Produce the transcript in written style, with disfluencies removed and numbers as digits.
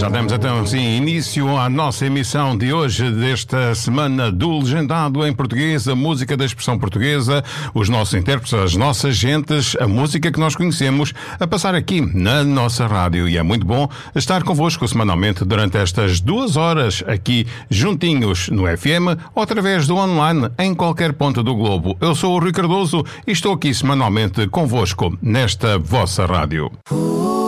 Já demos então sim início à nossa emissão de hoje, desta semana do Legendado em Português, a música da expressão portuguesa, os nossos intérpretes, as nossas gentes, a música que nós conhecemos, a passar aqui na nossa rádio. E é muito bom estar convosco semanalmente durante estas 2 horas, aqui juntinhos no FM ou através do online em qualquer ponto do globo. Eu sou o Rui Cardoso e estou aqui semanalmente convosco nesta vossa rádio.